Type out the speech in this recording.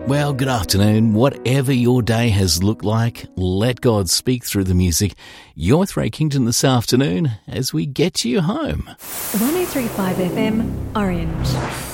Well, good afternoon. Whatever your day has looked like, let God speak through the music. You're with Ray Kingdon this afternoon as we get you home. 103.5 FM, Orange.